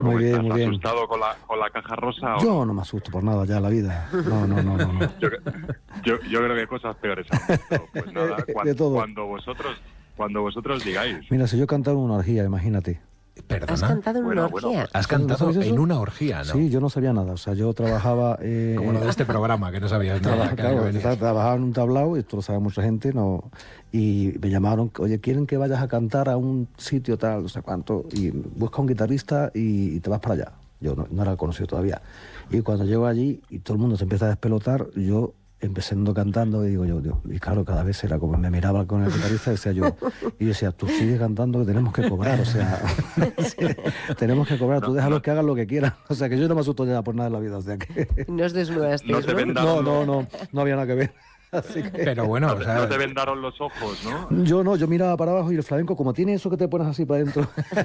Muy bien, ¿Estás muy bien. asustado con la caja rosa? Yo no me asusto por nada ya en la vida. No. Yo creo que cosas peores han visto. Pues nada, De todo. cuando vosotros digáis. Mira, si yo he cantado en una orgía, imagínate. ¿Perdona? ¿Has cantado en una orgía? Pues, Has cantado ¿No sabes en eso? una orgía, ¿no? Sí, yo no sabía nada. O sea, yo trabajaba... Como lo de este programa, que no sabías nada. Trabajaba en un tablao, y esto lo sabe mucha gente, no, y me llamaron, oye, quieren que vayas a cantar a un sitio tal, no sé cuánto, y busca un guitarrista y te vas para allá. Yo no era conocido todavía. Y cuando llego allí y todo el mundo se empieza a despelotar, yo empecé cantando y digo yo, y claro, cada vez era como me miraba con el guitarrista y decía yo, tú sigues cantando que tenemos que cobrar, o sea, sí, tenemos que cobrar, tú déjalos que hagan lo que quieran, o sea, que yo no me asusto ya por nada en la vida, o sea que... No os desnudasteis, No te vendaron No había nada que ver. Así que... Pero bueno, no, o sea... no te vendaron los ojos, ¿no? Yo miraba para abajo y el flamenco, como tiene eso que te pones así para adentro.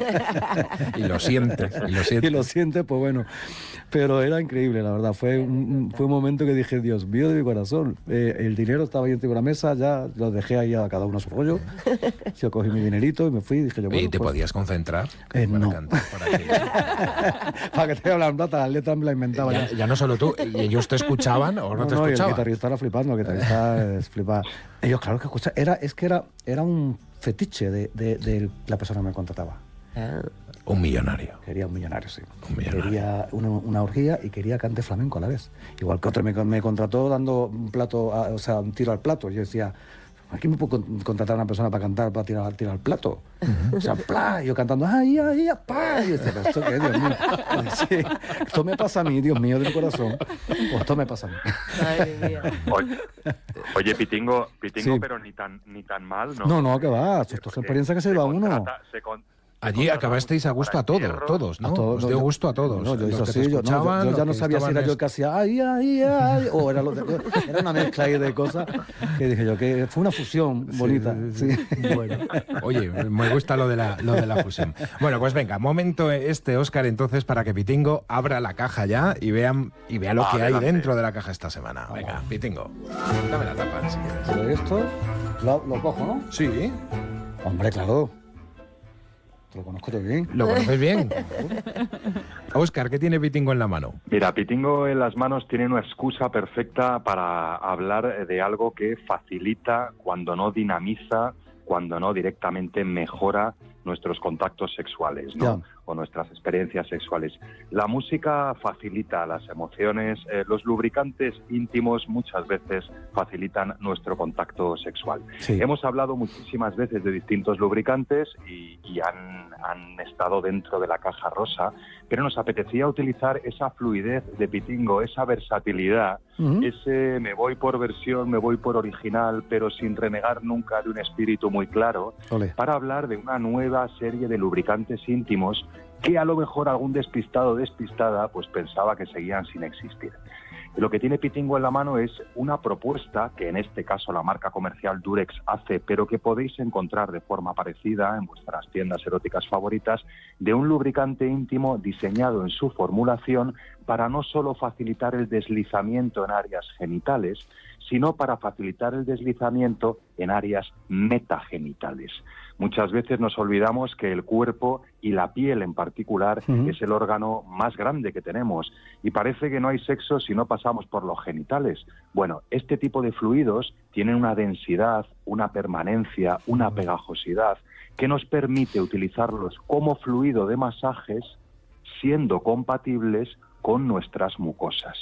Y lo sientes. Y lo sientes, pues bueno. Pero era increíble, la verdad. Fue un momento que dije, Dios mío de mi corazón. El dinero estaba ahí encima de la mesa, ya lo dejé ahí a cada uno a su rollo. Yo cogí mi dinerito y me fui y dije yo, bueno, ¿Y te pues, podías concentrar? no. Cantar para que... Para que te hablan plata, las letras me las inventaba ya no solo tú, ¿y ellos te escuchaban o no te y el escuchaban? guitarrista era flipando, el guitarrista flipaba. Ellos, claro que escuchaban. Era un fetiche de la persona que me contrataba. Ah. Un millonario. Quería un millonario, sí. Un millonario. Quería una orgía y quería cante flamenco a la vez. Igual que otro me contrató dando un tiro al plato. Yo decía, aquí me puedo contratar a una persona para cantar, para tirar al plato. O sea, ¡plá! Yo cantando, ¡ay, ay, ay! ¡Pá! Y yo decía, ¿pero esto qué, Dios mío? Sí, esto me pasa a mí, Dios mío, de mi corazón. Pues esto me pasa a mí. Madre mía. Oye, Pitingo, Sí. pero ni tan mal, ¿no? No, que va. Esto es experiencia que se lleva uno. Allí acabasteis a gusto a todos, ¿no? A todos, Os dio gusto a todos. No, yo Los hice que te así, yo escuchaban, ya los no que sabía si era estaban yo el que hacía ay, ay, ay, o era una mezcla ahí de cosas que dije yo, que fue una fusión bonita. Sí. Bueno, oye, me gusta lo de la fusión. Bueno, pues venga, momento Óscar, entonces, para que Pitingo abra la caja ya y vea lo que hay dentro de la caja esta semana. Venga, Pitingo, dame la tapa si quieres. Pero esto lo cojo, ¿no? Sí. Hombre, claro. Lo conozco yo bien. ¿Lo conoces bien? Óscar, ¿qué tiene Pitingo en la mano? Mira, Pitingo en las manos tiene una excusa perfecta para hablar de algo que facilita, cuando no dinamiza, cuando no directamente mejora nuestros contactos sexuales, ¿no? O nuestras experiencias sexuales. La música facilita las emociones, los lubricantes íntimos muchas veces facilitan nuestro contacto sexual. Sí. Hemos hablado muchísimas veces de distintos lubricantes y han estado dentro de la caja rosa, pero nos apetecía utilizar esa fluidez de Pitingo, esa versatilidad, ese me voy por versión, me voy por original, pero sin renegar nunca de un espíritu muy claro, para hablar de una nueva serie de lubricantes íntimos que a lo mejor algún despistado o despistada pues pensaba que seguían sin existir. Y lo que tiene Pitingo en la mano es una propuesta que en este caso la marca comercial Durex hace, pero que podéis encontrar de forma parecida en vuestras tiendas eróticas favoritas, de un lubricante íntimo diseñado en su formulación para no solo facilitar el deslizamiento en áreas genitales, sino para facilitar el deslizamiento en áreas metagenitales. Muchas veces nos olvidamos que el cuerpo y la piel en particular es el órgano más grande que tenemos y parece que no hay sexo si no pasamos por los genitales. Bueno, este tipo de fluidos tienen una densidad, una permanencia, una pegajosidad que nos permite utilizarlos como fluido de masajes siendo compatibles con nuestras mucosas.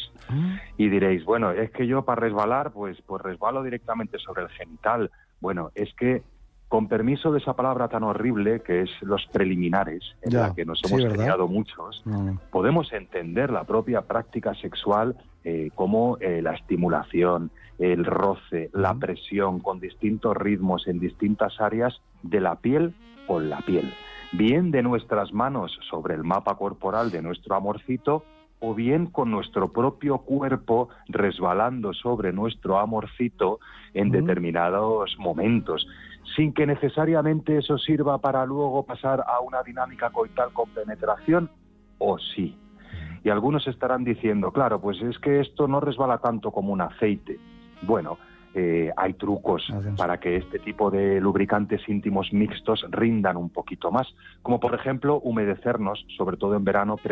Y diréis, bueno, es que yo para resbalar, pues resbalo directamente sobre el genital. Bueno, es que con permiso de esa palabra tan horrible que es los preliminares, en la que nos hemos creado muchos, podemos entender la propia práctica sexual como la estimulación, el roce, la presión con distintos ritmos en distintas áreas de la piel con la piel. Bien de nuestras manos sobre el mapa corporal de nuestro amorcito, o bien con nuestro propio cuerpo resbalando sobre nuestro amorcito en determinados momentos, sin que necesariamente eso sirva para luego pasar a una dinámica coital con penetración, o sí. Y algunos estarán diciendo, claro, pues es que esto no resbala tanto como un aceite. Bueno, hay trucos para que este tipo de lubricantes íntimos mixtos rindan un poquito más, como por ejemplo humedecernos, sobre todo en verano,